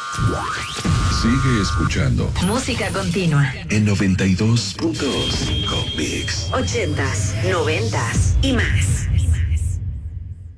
Sigue escuchando. Música continua. En 92.5 Mix. 80s, 90s y más.